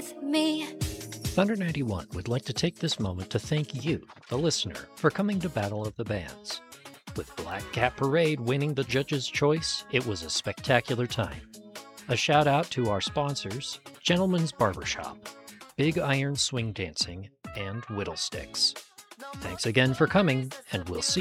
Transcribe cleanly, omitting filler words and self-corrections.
with me. Thunder 91 would like to take this moment to thank you, the listener, for coming to Battle of the Bands. With Black Cat Parade winning the judge's choice, it was a spectacular time. A shout out to our sponsors, Gentleman's Barbershop, Big Iron Swing Dancing, and Whittlesticks. Thanks again for coming, and we'll see